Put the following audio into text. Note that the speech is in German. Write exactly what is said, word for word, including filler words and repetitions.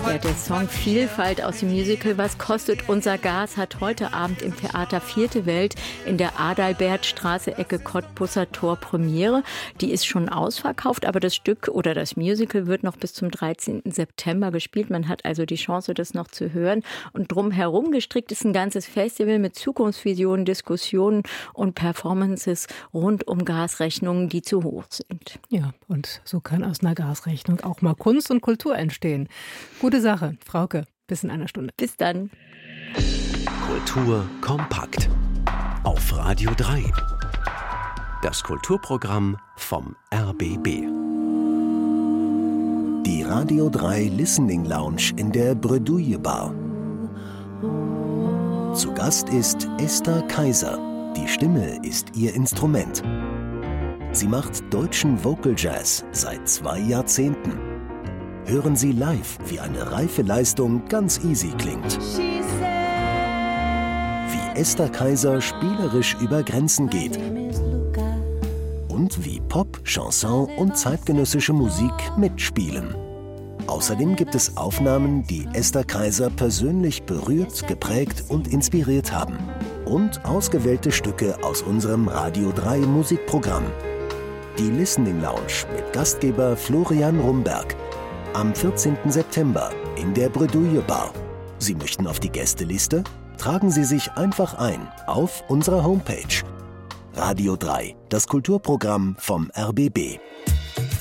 Ja, der Song Vielfalt aus dem Musical Was kostet unser Gas hat heute Abend im Theater Vierte Welt in der Adalbertstraße Ecke Cottbusser Tor Premiere. Die ist schon ausverkauft, aber das Stück oder das Musical wird noch bis zum dreizehnten September gespielt. Man hat also die Chance, das noch zu hören. Und drumherum gestrickt ist ein ganzes Festival mit Zukunftsvisionen, Diskussionen und Performances rund um Gasrechnungen, die zu hoch sind. Ja, und so kann aus einer Gasrechnung auch mal Kunst und Kultur entstehen. Gute Sache. Frauke, bis in einer Stunde. Bis dann. Kultur kompakt. Auf Radio drei. Das Kulturprogramm vom R B B. Die Radio drei Listening Lounge in der Bredouille Bar. Zu Gast ist Esther Kaiser. Die Stimme ist ihr Instrument. Sie macht deutschen Vocal Jazz seit zwei Jahrzehnten. Hören Sie live, wie eine reife Leistung ganz easy klingt. Wie Esther Kaiser spielerisch über Grenzen geht. Und wie Pop, Chanson und zeitgenössische Musik mitspielen. Außerdem gibt es Aufnahmen, die Esther Kaiser persönlich berührt, geprägt und inspiriert haben. Und ausgewählte Stücke aus unserem Radio drei Musikprogramm. Die Listening Lounge mit Gastgeber Florian Rumberg. Am vierzehnten September in der Bredouille Bar. Sie möchten auf die Gästeliste? Tragen Sie sich einfach ein auf unserer Homepage. Radio drei, das Kulturprogramm vom R B B.